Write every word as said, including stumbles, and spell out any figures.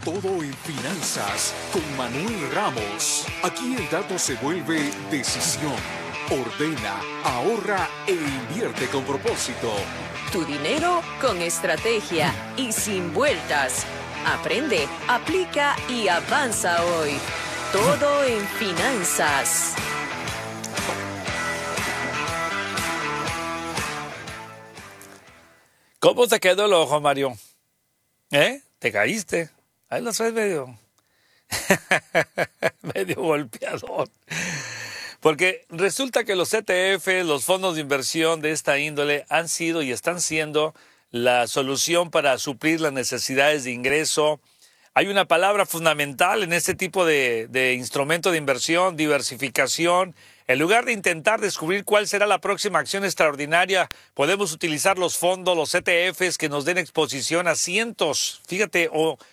Todo en finanzas con Manuel Ramos. Aquí el dato se vuelve decisión. Ordena, ahorra e invierte con propósito. Tu dinero con estrategia y sin vueltas. Aprende, aplica y avanza hoy. Todo en finanzas. ¿Cómo te quedó el ojo, Mario? ¿Eh? ¿Te caíste? Ahí lo soy medio... medio golpeador. Porque resulta que los E T F, los fondos de inversión de esta índole, han sido y están siendo la solución para suplir las necesidades de ingreso. Hay una palabra fundamental en este tipo de, de instrumento de inversión: diversificación. En lugar de intentar descubrir cuál será la próxima acción extraordinaria, podemos utilizar los fondos, los E T Fs, que nos den exposición a cientos, fíjate, o